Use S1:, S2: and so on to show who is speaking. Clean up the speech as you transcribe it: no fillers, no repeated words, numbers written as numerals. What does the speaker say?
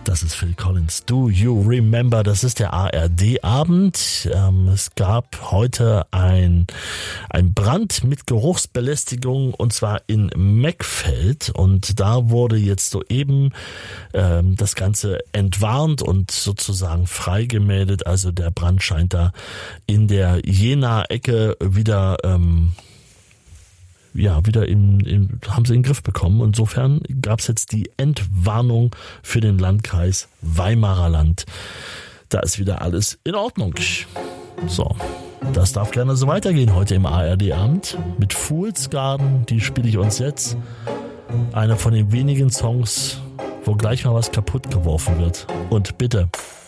S1: Das ist Phil Collins. Do You Remember? Das ist der ARD-Abend. Es gab heute ein Brand mit Geruchsbelästigung und zwar in Meckfeld und da wurde jetzt soeben das Ganze entwarnt und sozusagen freigemeldet. Also der Brand scheint da in der Jenaer Ecke wieder haben sie in den Griff bekommen. Insofern gab es jetzt die Entwarnung für den Landkreis Weimarer Land. Da ist wieder alles in Ordnung. So, das darf gerne so weitergehen heute im ARD-Abend mit Fool's Garden. Die spiele ich uns jetzt. Einer von den wenigen Songs, wo gleich mal was kaputt geworfen wird. Und bitte,